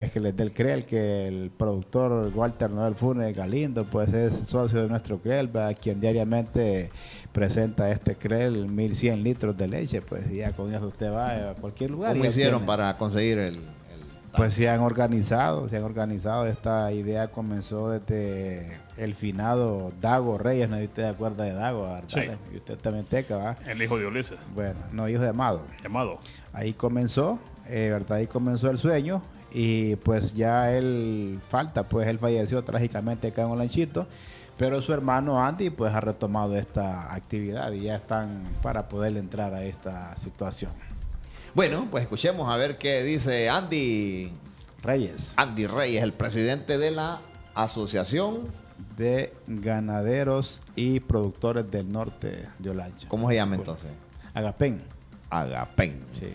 pues que les dé el CREL, que el productor Walter Noel Funes Galindo pues es socio de nuestro CREL, ¿verdad? Quien diariamente presenta este CREL, 1100 litros de leche, pues ya con eso usted va a cualquier lugar. ¿Cómo hicieron tiene. para conseguir el Pues se han organizado. Esta idea comenzó desde el finado Dago Reyes, no sé si usted se acuerda de Dago, ¿verdad? Sí. Y usted también teca, ¿va? El hijo de Ulises. Bueno, no, hijo de Amado. Llamado. Ahí comenzó, ¿verdad? Ahí comenzó el sueño y pues ya él falleció trágicamente acá en Olanchito, pero su hermano Andy pues ha retomado esta actividad y ya están para poder entrar a esta situación. Bueno, pues escuchemos a ver qué dice Andy Reyes. Andy Reyes, el presidente de la Asociación De Ganaderos y Productores del Norte de Olancho. ¿Cómo se llama entonces? Agapen. Agapen. Sí.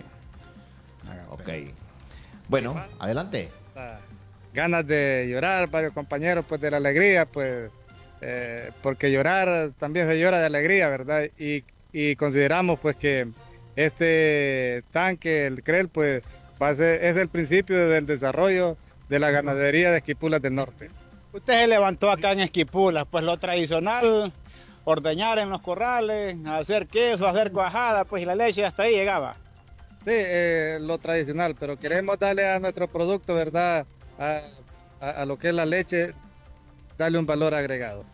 Ok. Bueno, adelante. Ganas de llorar, varios compañeros, pues de la alegría, pues, porque llorar también se llora de alegría, ¿verdad? Y consideramos, pues, que este tanque, el CREL, pues, es el principio del desarrollo de la ganadería de Esquipulas del Norte. Usted se levantó acá en Esquipulas, pues lo tradicional, ordeñar en los corrales, hacer queso, hacer cuajada, pues y la leche hasta ahí llegaba. Sí, lo tradicional, pero queremos darle a nuestro producto, ¿verdad? A lo que es la leche, darle un valor agregado.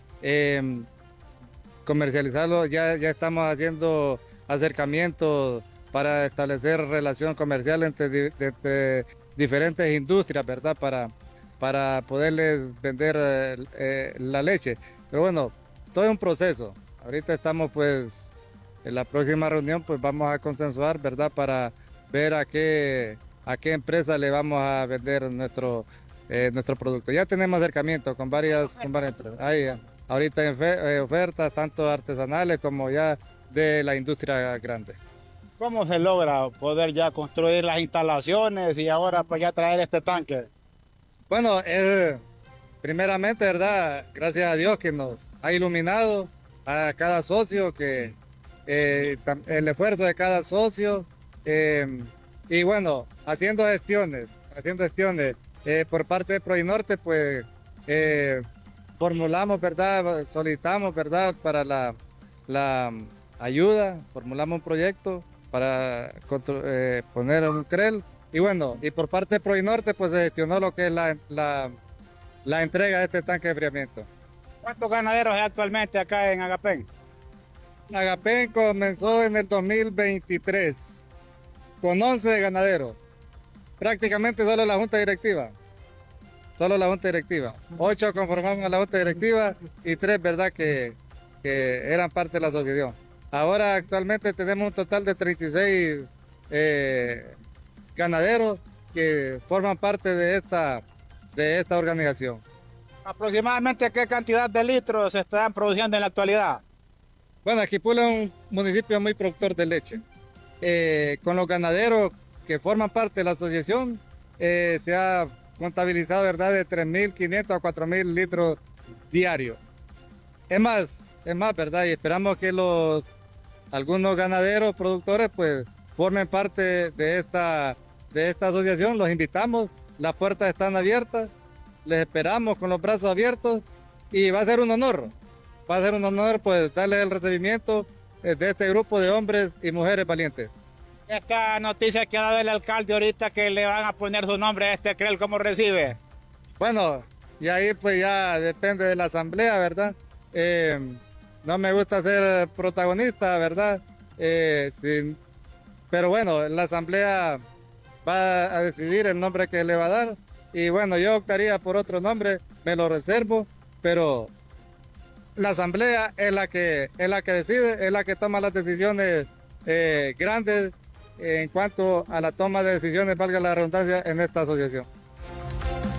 Comercializarlo, ya estamos haciendo acercamientos para establecer relación comercial entre diferentes industrias, ¿verdad? Para poderles vender la leche. Pero bueno, todo es un proceso. Ahorita estamos pues en la próxima reunión pues vamos a consensuar, ¿verdad? Para ver a qué empresa le vamos a vender nuestro producto. Ya tenemos acercamiento con varias empresas. Ahí, ahorita en ofertas tanto artesanales como ya de la industria grande. ¿Cómo se logra poder ya construir las instalaciones y ahora pues ya traer este tanque? Bueno, primeramente, ¿verdad? Gracias a Dios que nos ha iluminado a cada socio, que el esfuerzo de cada socio y bueno, haciendo gestiones por parte de Proinorte, pues formulamos, ¿verdad? Solicitamos, ¿verdad? Para la ayuda, formulamos un proyecto para poner un CREL y bueno, y por parte de Proinorte pues se gestionó lo que es la entrega de este tanque de enfriamiento. ¿Cuántos ganaderos hay actualmente acá en Agapen? Agapen comenzó en el 2023 con 11 ganaderos, prácticamente solo la junta directiva. 8 conformamos la junta directiva y 3, ¿verdad? Que eran parte de la asociación. Ahora actualmente tenemos un total de 36 ganaderos que forman parte de esta organización. ¿Aproximadamente qué cantidad de litros se están produciendo en la actualidad? Bueno, Esquipulas es un municipio muy productor de leche. Con los ganaderos que forman parte de la asociación se ha contabilizado, ¿verdad?, de 3.500 a 4.000 litros diarios. Es más, ¿verdad? Y esperamos que algunos ganaderos productores pues formen parte de esta asociación. Los invitamos, las puertas están abiertas, les esperamos con los brazos abiertos y va a ser un honor pues darles el recibimiento de este grupo de hombres y mujeres valientes. Esta noticia que ha dado el alcalde ahorita que le van a poner su nombre a este CREL, ¿cómo recibe? Bueno, y ahí pues ya depende de la asamblea, ¿verdad? No me gusta ser protagonista, ¿verdad? Pero bueno, la asamblea va a decidir el nombre que le va a dar. Y bueno, yo optaría por otro nombre, me lo reservo, pero la asamblea es la que decide, es la que toma las decisiones grandes en cuanto a la toma de decisiones, valga la redundancia, en esta asociación.